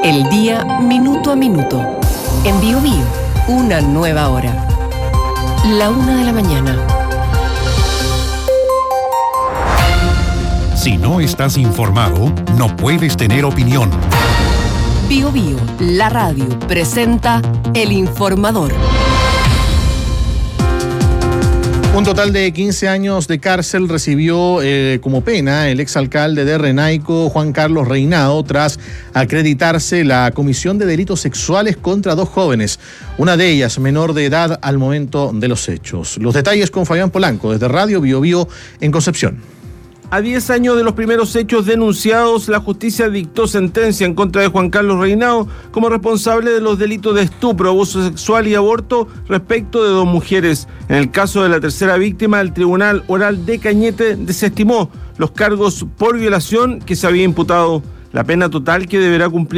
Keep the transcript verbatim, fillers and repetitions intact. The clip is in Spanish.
El día minuto a minuto. En Bio Bio, una nueva hora. La una de la mañana. Si no estás informado, no puedes tener opinión. Bio Bio, la radio, presenta El Informador. Un total de quince años de cárcel recibió eh, como pena el exalcalde de Renaico, Juan Carlos Reinao, tras acreditarse la comisión de delitos sexuales contra dos jóvenes, una de ellas menor de edad al momento de los hechos. Los detalles con Fabián Polanco, desde Radio Bio Bio en Concepción. A diez años de los primeros hechos denunciados, la justicia dictó sentencia en contra de Juan Carlos Reinao como responsable de los delitos de estupro, abuso sexual y aborto respecto de dos mujeres. En el caso de la tercera víctima, el Tribunal Oral de Cañete desestimó los cargos por violación que se había imputado. La pena total que deberá cumplir